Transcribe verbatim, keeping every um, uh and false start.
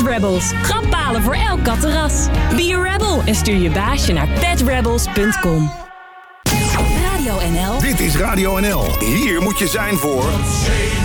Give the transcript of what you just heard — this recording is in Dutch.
Pet Rebels. Grappalen voor elk katterras. Be a rebel en stuur je baasje naar pet rebels punt com. Radio N L. Dit is Radio N L. Hier moet je zijn voor...